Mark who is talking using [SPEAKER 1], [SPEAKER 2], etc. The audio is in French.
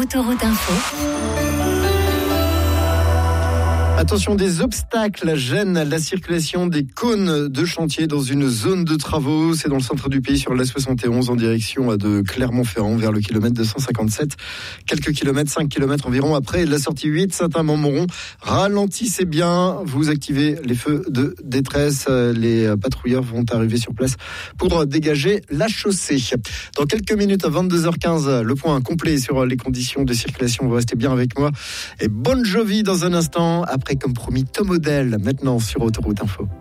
[SPEAKER 1] Autoroute Info.
[SPEAKER 2] Attention, des obstacles gênent la circulation des cônes de chantier dans une zone de travaux. C'est dans le centre du pays sur l'A71 en direction de Clermont-Ferrand vers le kilomètre 257. Quelques kilomètres, 5 kilomètres environ après la sortie 8 Saint-Amand-Montron. Ralentissez bien, vous activez les feux de détresse. Les patrouilleurs vont arriver sur place pour dégager la chaussée. Dans quelques minutes à 22h15, le point complet sur les conditions de circulation. Vous restez bien avec moi. Et Bon Jovi dans un instant. Après, comme promis, Tom Odell, maintenant sur Autoroute Info.